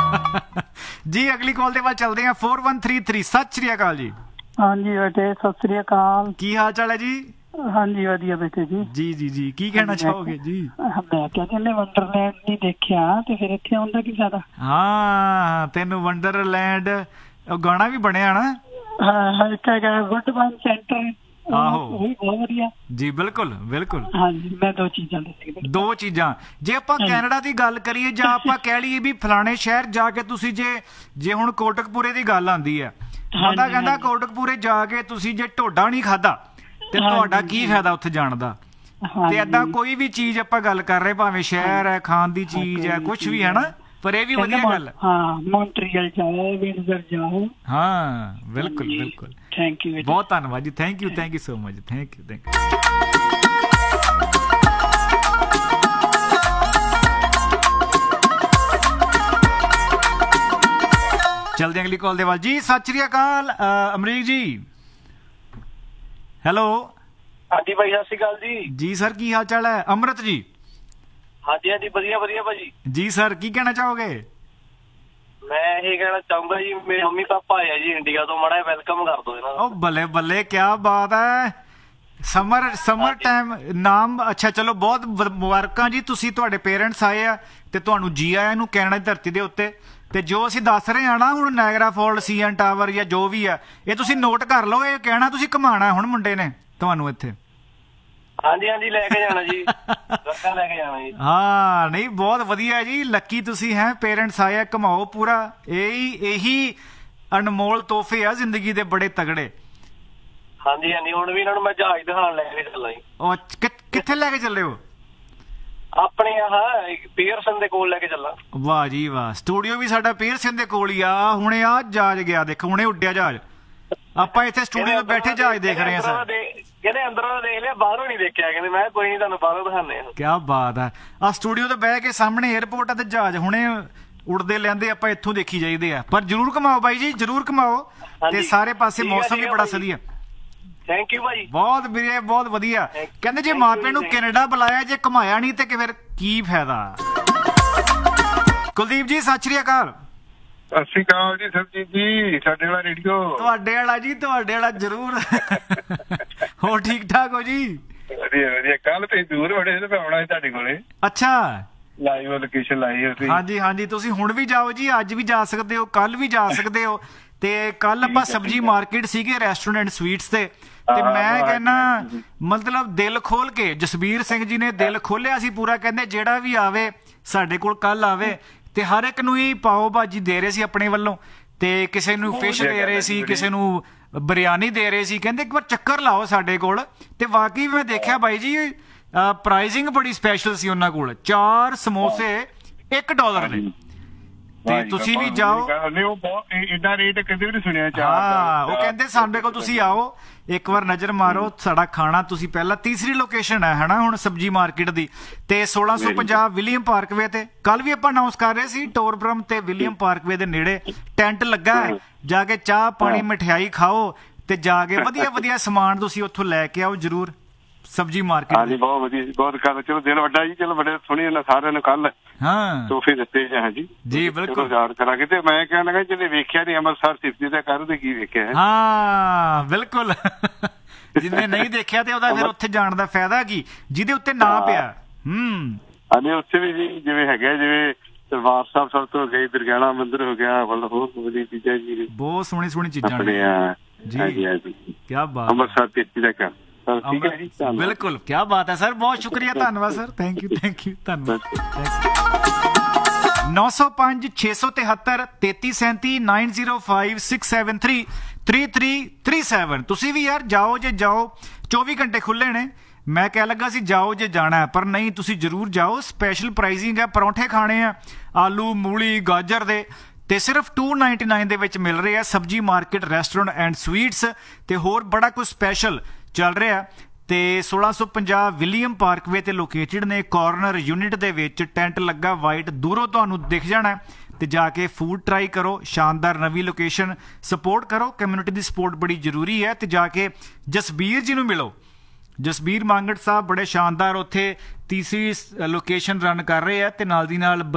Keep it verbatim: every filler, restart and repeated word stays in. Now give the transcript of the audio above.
ਜੀ ਅਗਲੀ ਕਾਲ ਦੇ ਬਾਅਦ ਚੱਲਦੇ ਹਾਂ four one three three। ਸਤਿ ਸ਼੍ਰੀ ਅਕਾਲ ਜੀ। ਹਾਂਜੀ ਬੇਟੇ ਸਤਿ ਸ੍ਰੀ ਅਕਾਲ। ਕੀ ਹਾਲ ਚਾਲ ਹੈ ਜੀ? ਹਾਂਜੀ ਵਧੀਆ ਬੇਟੇ ਜੀ। ਜੀ ਜੀ ਜੀ ਕੀ ਕਹਿਣਾ ਚਾਹੋਗੇ ਜੀ? ਮੈਂ ਕਿਹਾ ਕਹਿੰਦੇ ਵੰਡਰਲੈਂਡ ਨਹੀਂ ਦੇਖਿਆ ਤੇ ਫਿਰ ਇੱਥੇ ਆਉਣ ਦਾ ਕੀ ਫਾਇਦਾ। ਹਾਂ ਤੈਨੂੰ ਵੰਡਰਲੈਂਡ ਉਹ ਗਾਣਾ ਵੀ ਬਣਿਆ ਨਾ। ਹਾਂ ਇੱਕ ਹੈਗਾ ਗੁੱਡ ਵਨ ਸੈਂਟਰ। ਆਹੋ ਉਹ ਵੀ ਬਹੁਤ ਵਧੀਆ ਜੀ। ਬਿਲਕੁਲ ਬਿਲਕੁਲ। ਹਾਂਜੀ ਮੈਂ ਦੋ ਚੀਜ਼ਾਂ ਦੱਸੀਆਂ। ਦੋ ਚੀਜ਼ਾਂ ਜੇ ਆਪਾਂ ਕੈਨੇਡਾ ਦੀ ਗੱਲ ਕਰੀਏ ਜਾਂ ਆਪਾਂ ਕਹਿ ਲਈਏ ਵੀ ਫਲਾਣੇ ਸ਼ਹਿਰ ਜਾ ਕੇ ਤੁਸੀਂ ਜੇ ਜੇ ਹੁਣ ਕੋਟਕਪੂਰੇ ਦੀ ਗੱਲ ਆਉਂਦੀ ਹੈ ਬੰਦਾ ਕਹਿੰਦਾ ਕੋਟਕਪੂਰੇ ਜਾ ਕੇ ਤੁਸੀਂ ਜੇ ਢੋਡਾ ਨਹੀਂ ਖਾਧਾ ਤੇ ਤੁਹਾਡਾ ਕੀ ਫਾਇਦਾ ਉੱਥੇ ਜਾਣ ਦਾ। ਤੇ ਏਦਾਂ ਕੋਈ ਵੀ ਚੀਜ਼ ਆਪਾਂ ਗੱਲ ਕਰ ਰਹੇ ਭਾਵੇਂ ਸ਼ਹਿਰ ਹੈ ਖਾਣ ਦੀ ਚੀਜ਼ ਹੈ ਕੁਛ ਵੀ ਹੈ ਨਾ ਪਰ ਇਹ ਵੀ ਵਧੀਆ ਗੱਲ। ਹਾਂ ਮੌਂਟਰੀਅਲ ਜਾਓ ਵਿੰਜ਼ਰ ਜਾਓ। ਹਾਂ ਬਿਲਕੁਲ ਬਿਲਕੁਲ। ਥੈਂਕ ਯੂ ਬਹੁਤ ਧੰਨਵਾਦ ਜੀ। Thank you thank you so much. Thank you thank you. ਚਲਦੇ ਅਗਲੀ ਕਾਲ ਦੇ ਵੱਲ ਜੀ। ਸਤਿ ਸ਼੍ਰੀ ਅਕਾਲ ਅਮਰੀਕ ਜੀ। ਹੈਲੋ ਹਾਂਜੀ ਭਾਈ ਸਤਿ ਸ਼੍ਰੀ ਅਕਾਲ ਜੀ। ਜੀ ਸਰ ਕੀ ਹਾਲ ਚਾਲ ਹੈ? ਅੰਮ੍ਰਿਤ ਜੀ। ਹਾਂਜੀ ਹਾਂਜੀ ਵਧੀਆ ਵਧੀਆ ਭਾਜੀ। ਜੀ ਸਰ ਕੀ ਕਹਿਣਾ ਚਾਹੋਗੇ? ਮੈਂ ਇਹ ਕਹਿਣਾ ਚਾਹੂੰਗਾ ਜੀ ਮੇਰੇ ਮੰਮੀ ਪਾਪਾ ਆਏ ਆ ਜੀ ਇੰਡੀਆ ਤੋਂ ਮਾੜਾ ਵੈਲਕਮ ਕਰ ਦੋ ਇਹਨਾਂ ਦਾ। ਉਹ ਬੱਲੇ ਬੱਲੇ ਕਿਆ ਬਾਤ ਹੈ। ਸਮਰ ਸਮਰ ਟਾਈਮ ਨਾਮ ਅੱਛਾ ਚਲੋ ਬਹੁਤ ਮੁਬਾਰਕਾਂ ਜੀ। ਤੁਸੀਂ ਤੁਹਾਡੇ ਪੇਰੈਂਟਸ ਆਏ ਆ ਤੇ ਤੁਹਾਨੂੰ ਜੀ ਆਇਆਂ ਨੂੰ ਕੈਨੇਡਾ ਦੀ ਧਰਤੀ ਦੇ ਉੱਤੇ। ਤੇ ਜੋ ਅਸੀਂ ਦੱਸ ਰਹੇ ਹਾਂ ਨਾ ਹੁਣ ਨਾਇਗਰਾ ਫਾਲ ਸੀਐਨ ਟਾਵਰ ਜਾਂ ਜੋ ਵੀ ਆ ਇਹ ਤੁਸੀਂ ਨੋਟ ਕਰ ਲਓ। ਇਹ ਕਹਿਣਾ ਤੁਸੀਂ ਘੁਮਾਉਣਾ ਹੁਣ ਮੁੰਡੇ ਨੇ ਤੁਹਾਨੂੰ ਇੱਥੇ। ਹਾਂਜੀ ਹਾਂਜੀ ਲੈ ਕੇ ਜਾਣਾ ਜੀ ਲੈ ਕੇ ਜਾਣਾ ਜੀ। ਹਾਂ ਨਹੀਂ ਬਹੁਤ ਵਧੀਆ ਜੀ। ਲੱਕੀ ਤੁਸੀਂ ਹੈ ਪੇਰੈਂਟਸ ਆਏ ਆ ਘੁਮਾਓ ਪੂਰਾ। ਇਹੀ ਇਹੀ ਅਨਮੋਲ ਤੋਹਫੇ ਆ ਜ਼ਿੰਦਗੀ ਦੇ ਬੜੇ ਤਗੜੇ। ਹਾਂਜੀ ਹਾਂਜੀ ਹੁਣ ਵੀ ਇਹਨਾਂ ਨੂੰ ਮੈਂ ਜਹਾਜ਼ ਦਿਖਾਉਣ ਲੈ ਕੇ ਚੱਲਾਂ ਜੀ। ਉਹ ਕਿੱਥੇ ਲੈ ਕੇ ਚੱਲੇ ਹੋ? ਆਪਣੇ ਆਹ ਪੀਅਰਸਨ ਦੇ ਕੋਲ ਲੈ ਕੇ ਚੱਲਾਂ। ਵਾਹ ਜੀ ਵਾਹ। ਸਟੂਡੀਓ ਵੀ ਸਾਡਾ ਪੀਅਰਸਨ ਦੇ ਕੋਲ ਹੀ ਆ। ਹੁਣੇ ਆ ਜਹਾਜ਼ ਗਿਆ ਦੇਖੋ ਹੁਣੇ ਉੱਡਿਆ ਜਹਾਜ਼। ਆਪਾਂ ਇੱਥੇ ਸਟੂਡੀਓ ਬੈਠੇ ਜਹਾਜ਼ ਦੇਖ ਰਹੇ ਹਾਂ ਸਰ। ਕਹਿੰਦੇ ਅੰਦਰੋਂ ਦੇਖ ਲਿਆ ਬਾਹਰੋਂ ਨਹੀਂ ਦੇਖਿਆ। ਕਹਿੰਦੇ ਮੈਂ ਕੋਈ ਨਹੀਂ ਤੁਹਾਨੂੰ ਬਾਹਰੋਂ ਦਿਖਾਉਂਦੇ ਆ। ਕਿਆ ਬਾਤ ਹੈ। ਆ ਸਟੂਡੀਓ ਤੇ ਬਹਿ ਕੇ ਸਾਹਮਣੇ ਏਅਰਪੋਰਟ ਆ ਤੇ ਜਹਾਜ਼ ਹੁਣੇ ਉੜਦੇ ਲੈਂਦੇ ਆਪਾਂ ਇੱਥੋਂ ਦੇਖੀ ਜਾਈਦੇ ਆ। ਪਰ ਜਰੂਰ ਘੁਮਾਓ ਬਾਈ ਜੀ ਜਰੂਰ ਘੁਮਾਓ। ਤੇ ਸਾਰੇ ਪਾਸੇ ਮੌਸਮ ਵੀ ਬੜਾ ਵਧੀਆ। ਥੈਂਕ ਯੂ ਭਾਜੀ। ਬਹੁਤ ਵੀਰੇ ਬਹੁਤ ਵਧੀਆ। ਕਹਿੰਦੇ ਜੇ ਮਾਪੇ ਨੂੰ ਕੈਨੇਡਾ ਬੁਲਾਇਆ ਜੇ ਘੁਮਾਇਆ ਨਹੀਂ ਤੇ ਫਿਰ ਕੀ ਫਾਇਦਾ। ਕੁਲਦੀਪ ਜੀ ਸਤਿ ਸ਼੍ਰੀ ਅਕਾਲ। ਸਤਿ ਸ਼੍ਰੀ ਅਕਾਲ ਜੀ ਸਰਜੀਤ ਜੀ। ਸਾਡੇ ਵਾਲਾ ਰੇਡੀਓ ਤੁਹਾਡੇ ਵਾਲਾ ਜੀ ਤੁਹਾਡੇ ਵਾਲਾ ਜਰੂਰ। ਹੋਰ ਠੀਕ ਠਾਕ ਹੋ ਜੀ? ਵਧੀਆ ਵਧੀਆ। ਕੱਲ ਤੇ ਦੂਰ ਬੜੇ ਤੇ ਆਉਣਾ ਸੀ ਤੁਹਾਡੇ ਕੋਲੇ। ਅੱਛਾ ਲਾਈਵ ਲੋਕੇਸ਼ਨ ਲਾਈ ਹੋਈ। ਹਾਂਜੀ ਹਾਂਜੀ ਤੁਸੀਂ ਹੁਣ ਵੀ ਜਾਓ ਜੀ। ਅੱਜ ਵੀ ਜਾ ਸਕਦੇ ਹੋ ਕੱਲ ਵੀ ਜਾ ਸਕਦੇ ਹੋ। ਤੇ ਕੱਲ ਆਪਾਂ ਸਬਜੀ ਮਾਰਕੀਟ ਸੀਗੇ ਰੈਸਟੋਰੈਂਟ ਸਵੀਟਸ ਤੇ ਤੇ ਮੈਂ ਕਹਿੰਦਾ ਮਤਲਬ ਦਿਲ ਖੋਲ ਕੇ ਜਸਬੀਰ ਸਿੰਘ ਜੀ ਨੇ ਦਿਲ ਖੋਲਿਆ ਸੀ ਪੂਰਾ। ਕਹਿੰਦੇ ਜਿਹੜਾ ਵੀ ਆਵੇ ਸਾਡੇ ਕੋਲ ਕੱਲ ਆਵੇ ਤੇ ਹਰ ਇੱਕ ਨੂੰ ਹੀ ਪਾਓ ਭਾਜੀ ਦੇ ਰਹੇ ਸੀ ਆਪਣੇ ਵੱਲੋਂ। ਤੇ ਕਿਸੇ ਨੂੰ ਫਿਸ਼ ਦੇ ਰਹੇ ਸੀ ਕਿਸੇ ਨੂੰ ਬਿਰਿਆਨੀ ਦੇ ਰਹੇ ਸੀ। ਕਹਿੰਦੇ ਇੱਕ ਵਾਰ ਚੱਕਰ ਲਾਓ ਸਾਡੇ ਕੋਲ। ਤੇ ਵਾਕਈ ਮੈਂ ਦੇਖਿਆ ਬਾਈ ਜੀ ਪ੍ਰਾਈਸਿੰਗ ਬੜੀ ਸਪੈਸ਼ਲ ਸੀ ਉਹਨਾਂ ਕੋਲ। ਚਾਰ ਸਮੋਸੇ ਇੱਕ ਡਾਲਰ ਨੇ ਤੇ ਤੁਸੀਂ ਵੀ ਜਾਓ। ਇੰਨਾ ਰੇਟ ਕਦੇ ਵੀ ਨਹੀਂ ਸੁਣਿਆ। ਹਾਂ ਉਹ ਕਹਿੰਦੇ ਸਾਡੇ ਕੋਲ ਤੁਸੀਂ ਆਓ ਇੱਕ ਵਾਰ ਨਜ਼ਰ ਮਾਰੋ ਸਾਡਾ ਖਾਣਾ ਤੁਸੀਂ ਪਹਿਲਾਂ। ਤੀਸਰੀ ਲੋਕੇਸ਼ਨ ਹੈ ਹਨਾ ਹੁਣ ਸਬਜੀ ਮਾਰਕੀਟ ਦੀ ਤੇ ਸੋਲਾਂ ਸੌ ਪੰਜਾਹ ਵਿਲੀਅਮ ਪਾਰਕਵੇ ਤੇ। ਕੱਲ ਵੀ ਆਪਾਂ ਅਨਾਉਂਸ ਕਰ ਰਹੇ ਸੀ ਟੋਰਬਰਮ ਤੇ ਵਿਲੀਅਮ ਪਾਰਕਵੇ ਦੇ ਨੇੜੇ ਟੈਂਟ ਲੱਗਾ ਹੈ। ਜਾ ਕੇ ਚਾਹ ਪਾਣੀ ਮਠਿਆਈ ਖਾਓ ਤੇ ਜਾ ਕੇ ਵਧੀਆ ਵਧੀਆ ਸਮਾਨ ਤੁਸੀਂ ਉੱਥੋਂ ਲੈ ਕੇ ਆਓ ਜਰੂਰ ਸਬਜੀ ਮਾਰਕੀਟ। ਹਾਂਜੀ ਬਹੁਤ ਵਧੀਆ ਬਹੁਤ ਗੱਲ। ਚਲੋ ਦਿਨ ਵੱਡਾ ਜੀ। ਚਲੋ ਬੜੇ ਸੋਹਣੇ ਉਹਨਾਂ ਸਾਰਿਆਂ ਨੂੰ ਕੱਲ ਹਾਂ ਤੋਹਫੇ ਦਿੱਤੇ ਜਾਂ ਜੀ। ਜੀ ਬਿਲਕੁਲ ਯਾਦ ਕਰਾਂਗੇ। ਤੇ ਮੈਂ ਕਹਿਣ ਲੱਗਾ ਜਿਹਨੇ ਵੇਖਿਆ ਨੀ ਅੰਮ੍ਰਿਤਸਰ ਸਿਫਤੀ ਦਾ ਕਰ ਉਹਦੇ ਕੀ ਵੇਖਿਆ। ਹਾਂ ਬਿਲਕੁਲ। ਜਿਹਨੇ ਨਹੀਂ ਦੇਖਿਆ ਤੇ ਉਹਦਾ ਫਿਰ ਉੱਥੇ ਜਾਣ ਦਾ ਫਾਇਦਾ ਕੀ ਜਿਹਦੇ ਉੱਤੇ ਨਾਂ ਪਿਆ। ਹਮ ਹਾਂਜੀ ਉੱਥੇ ਵੀ ਜੀ ਜਿਵੇਂ ਹੈਗਾ ਜਿਵੇਂ ਦਰਬਾਰ ਸਾਹਿਬ ਸਭ ਤੋਂ ਗਏ ਦੁਰਗਿਆਣਾ ਮੰਦਿਰ ਹੋ ਗਿਆ। ਮਤਲਬ ਹੋਰ ਵਧੀਆ ਚੀਜ਼ਾਂ ਜੀ ਬਹੁਤ ਸੋਹਣੀ ਸੋਹਣੀ ਚੀਜ਼ਾਂ ਜੀ। ਕਿਆ ਬਾਤ। ਅੰਮ੍ਰਿਤਸਰ ਸਿਫਤੀ ਦਾ ਕਰ ਬਿਲਕੁਲ ਕਿਆ ਬਾਤ ਹੈ ਸਰ। ਬਹੁਤ ਸ਼ੁਕਰੀਆ ਧੰਨਵਾਦ sir. Thank you thank you ਧੰਨਵਾਦ। ਨੌ ਸੌ ਪੰਜ ਛੇ ਸੌ ਤਿਹੱਤਰ ਤੇਤੀ ਸੈਂਤੀ nine zero five six seven three three three three seven. ਤੁਸੀਂ ਵੀ ਯਾਰ ਜਾਓ ਜੇ ਜਾਓ ਚੌਵੀ ਘੰਟੇ ਖੁੱਲੇ ਨੇ। ਮੈਂ ਕਹਿ ਲੱਗਾ ਸੀ ਜਾਓ ਜੇ ਜਾਣਾ ਪਰ ਨਹੀਂ ਤੁਸੀਂ ਜ਼ਰੂਰ ਜਾਓ। ਸਪੈਸ਼ਲ ਪ੍ਰਾਈਸਿੰਗ ਹੈ। ਪਰੌਂਠੇ ਖਾਣੇ ਆ ਆਲੂ ਮੂਲੀ ਗਾਜਰ ਦੇ ਤੇ ਸਿਰਫ ਟੂ ਨਾਈਨਟੀ ਨਾਈਨ ਦੇ ਵਿੱਚ ਮਿਲ ਰਹੇ ਆ ਸਬਜੀ ਮਾਰਕੀਟ ਰੈਸਟੋਰੈਂਟ ਐਂਡ ਸਵੀਟਸ। ਤੇ ਹੋਰ ਬੜਾ ਕੁਝ ਸਪੈਸ਼ਲ ਚੱਲ ਰਿਹਾ ਤੇ ਸੋਲਾਂ ਸੌ ਪੰਜਾਹ ਵਿਲੀਅਮ ਪਾਰਕਵੇ ਤੇ ਲੋਕੇਟਡ ਨੇ। ਕਾਰਨਰ ਯੂਨਿਟ ਦੇ ਵਿੱਚ ਟੈਂਟ ਲੱਗਾ ਵਾਈਟ ਦੂਰੋਂ ਤੁਹਾਨੂੰ ਦਿਖ ਜਾਣਾ ਤੇ ਜਾ ਕੇ ਫੂਡ ਟਰਾਈ ਕਰੋ। ਸ਼ਾਨਦਾਰ ਨਵੀਂ ਲੋਕੇਸ਼ਨ ਸਪੋਰਟ ਕਰੋ। ਕਮਿਊਨਿਟੀ ਦੀ ਸਪੋਰਟ ਬੜੀ ਜ਼ਰੂਰੀ ਹੈ। ਤੇ ਜਾ ਕੇ ਜਸਬੀਰ ਜੀ ਨੂੰ ਮਿਲੋ। ਜਸਬੀਰ ਮੰਗੜ ਸਾਹਿਬ ਬੜੇ ਸ਼ਾਨਦਾਰ ਉੱਥੇ ਤੀਸਰੀ ਲੋਕੇਸ਼ਨ ਰਨ ਕਰ ਰਹੇ ਆ ਤੇ ਨਾਲ ਦੀ ਨਾਲ